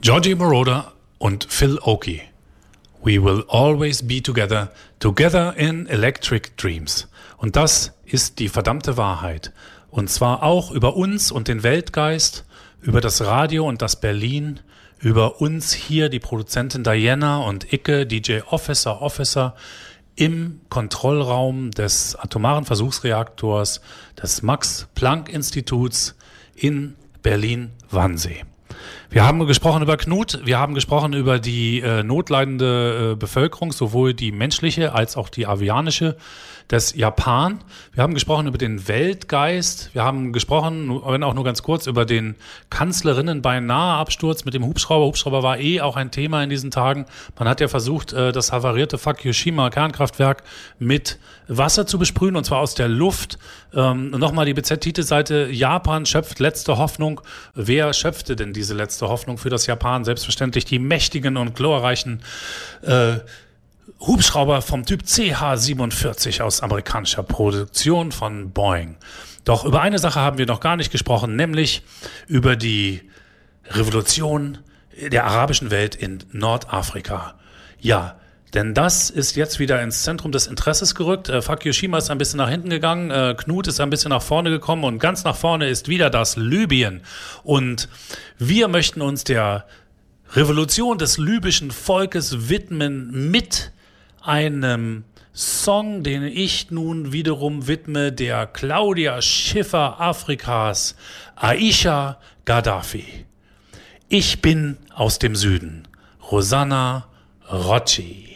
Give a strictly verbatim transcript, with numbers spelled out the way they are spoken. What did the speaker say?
Giorgi Moroder und Phil Oakey. We will always be together, together in electric dreams. Und das ist die verdammte Wahrheit. Und zwar auch über uns und den Weltgeist, über das Radio und das Berlin, über uns hier, die Produzentin Diana und Icke, D J Officer Officer, im Kontrollraum des atomaren Versuchsreaktors des Max-Planck-Instituts in Berlin-Wannsee. Wir haben gesprochen über Knut, wir haben gesprochen über die äh, notleidende äh, Bevölkerung, sowohl die menschliche als auch die avianische des Japan. Wir haben gesprochen über den Weltgeist, wir haben gesprochen, wenn auch nur ganz kurz, über den Kanzlerinnen-Beinahe-Absturz mit dem Hubschrauber. Hubschrauber war eh auch ein Thema in diesen Tagen. Man hat ja versucht, äh, das havarierte Fukushima-Kernkraftwerk mit Wasser zu besprühen, und zwar aus der Luft. Ähm, Nochmal die B Z-Titelseite: Japan schöpft letzte Hoffnung. Wer schöpfte denn diese letzte Hoffnung für das Japan? Selbstverständlich die mächtigen und glorreichen äh, Hubschrauber vom Typ C H siebenundvierzig aus amerikanischer Produktion von Boeing. Doch über eine Sache haben wir noch gar nicht gesprochen, nämlich über die Revolution der arabischen Welt in Nordafrika. Ja, denn das ist jetzt wieder ins Zentrum des Interesses gerückt. Äh, Fukushima ist ein bisschen nach hinten gegangen, äh, Knut ist ein bisschen nach vorne gekommen und ganz nach vorne ist wieder das Libyen. Und wir möchten uns der Revolution des libyschen Volkes widmen mit einem Song, den ich nun wiederum widme der Claudia Schiffer Afrikas, Aisha Gaddafi. Ich bin aus dem Süden, Rosanna Rocci.